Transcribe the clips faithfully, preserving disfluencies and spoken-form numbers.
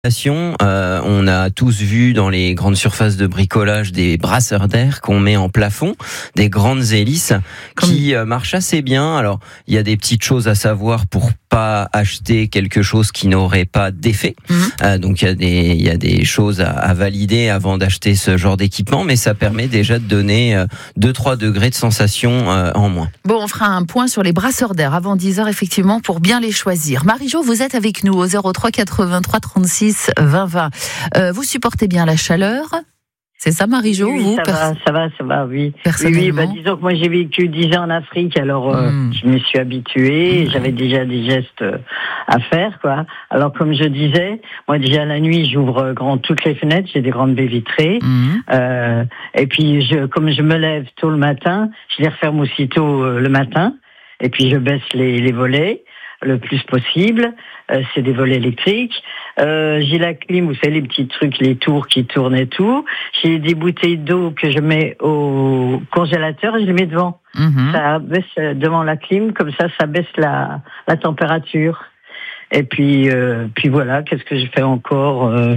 Euh, on a tous vu dans les grandes surfaces de bricolage des brasseurs d'air qu'on met en plafond, des grandes hélices qui euh, marchent assez bien. Alors, il y a des petites choses à savoir pour pas acheter quelque chose qui n'aurait pas d'effet. Mmh. Euh, donc, il y a des, il y a des choses à, à valider avant d'acheter ce genre d'équipement, mais ça permet déjà de donner euh, deux trois degrés de sensation euh, en moins. Bon, on fera un point sur les brasseurs d'air avant dix heures, effectivement, pour bien les choisir. Marie-Jo, vous êtes avec nous au zéro trois quatre-vingt-trois trente-six vingt vingt. Euh, vous supportez bien la chaleur? C'est ça, Marie-Jo? Oui, vous, ça pers- va, ça va, ça va, oui. Personnellement. Oui, oui, bah, disons que moi j'ai vécu dix ans en Afrique, alors euh, mmh. je me suis habituée, mmh. j'avais déjà des gestes à faire, quoi. Alors comme je disais, moi déjà la nuit j'ouvre grand toutes les fenêtres, j'ai des grandes baies vitrées, mmh. euh, et puis je, comme je me lève tôt le matin, je les referme aussitôt euh, le matin, et puis je baisse les, les volets le plus possible. Euh, c'est des volets électriques. Euh, j'ai la clim, vous savez, les petits trucs, les tours qui tournent et tout. J'ai des bouteilles d'eau que je mets au congélateur et je les mets devant. Mmh. Ça baisse devant la clim, comme ça, ça baisse la, la température. Et puis, euh, puis voilà, qu'est-ce que je fais encore euh,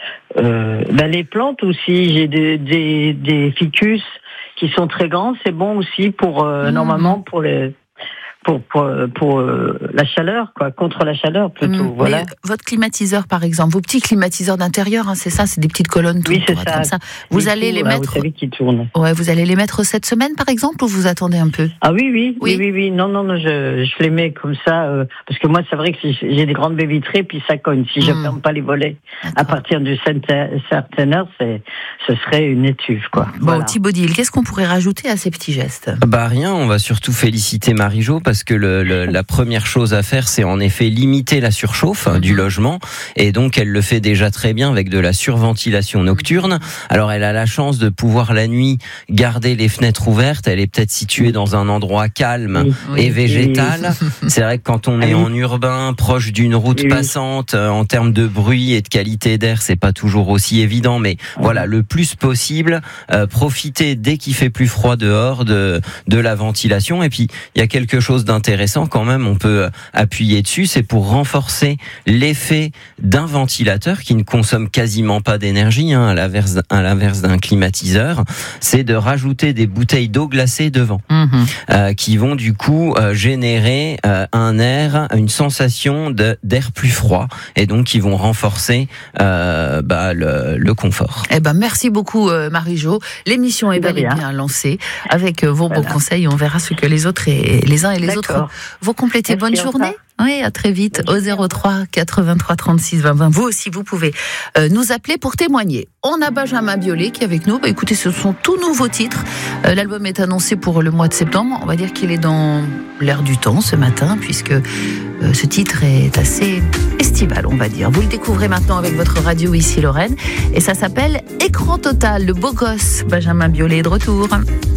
euh, ben les plantes aussi, j'ai des, des, des ficus qui sont très grands. C'est bon aussi pour, euh, mmh. normalement, pour les... Pour, pour, pour euh, la chaleur, quoi, contre la chaleur plutôt. Mmh, voilà. Mais votre climatiseur, par exemple, vos petits climatiseurs d'intérieur, hein, c'est ça, c'est des petites colonnes oui, c'est ça. Comme ça. Vous les allez tours, les là, mettre. Vous savez qui tournent. Ouais, vous allez les mettre cette semaine, par exemple, ou vous attendez un peu? Ah oui, oui, oui, oui, oui, oui. Non, non, non, je, je les mets comme ça, euh, parce que moi, c'est vrai que j'ai des grandes baies vitrées, puis ça cogne. Si mmh. je ferme pas les volets, d'accord. À partir d'une certaine heure, c'est, ce serait une étuve, quoi. Bon, voilà. Thibaut Dil, qu'est-ce qu'on pourrait rajouter à ces petits gestes? Bah rien, on va surtout féliciter Marie-Jo parce que le, le la première chose à faire, c'est en effet limiter la surchauffe mmh. du logement. Et donc, elle le fait déjà très bien avec de la surventilation nocturne. Alors, elle a la chance de pouvoir la nuit garder les fenêtres ouvertes. Elle est peut-être située dans un endroit calme oui, et oui, végétal. Oui. C'est vrai que quand on est en urbain, proche d'une route oui. passante, euh, en termes de bruit et de qualité d'air, c'est pas toujours aussi évident. Mais mmh. voilà, le plus possible, euh, profiter dès qu'il fait plus froid dehors de, de la ventilation. Et puis, il y a quelque chose d'intéressant quand même, on peut appuyer dessus, c'est pour renforcer l'effet d'un ventilateur qui ne consomme quasiment pas d'énergie, hein, à l'inverse, à l'inverse d'un climatiseur, c'est de rajouter des bouteilles d'eau glacée devant, mmh. euh, qui vont du coup euh, générer euh, un air, une sensation de, d'air plus froid, et donc qui vont renforcer euh, bah, le, le confort. Eh ben merci beaucoup euh, Marie-Jo. L'émission est bel et bien lancée avec euh, vos voilà. bons conseils. On verra ce que les autres et les uns et les D'accord. autres vont compléter. Bonne journée. Oui, à très vite au zéro trois quatre-vingt-trois trente-six vingt vingt. Vous aussi, vous pouvez euh, nous appeler pour témoigner. On a Benjamin Biolay qui est avec nous. Bah, écoutez, ce sont tous nouveaux titres. Euh, l'album est annoncé pour le mois de septembre. On va dire qu'il est dans l'air du temps ce matin, puisque euh, ce titre est assez estival, on va dire. Vous le découvrez maintenant avec votre radio ici Lorraine. Et ça s'appelle Écran Total. Le beau gosse Benjamin Biolay est de retour.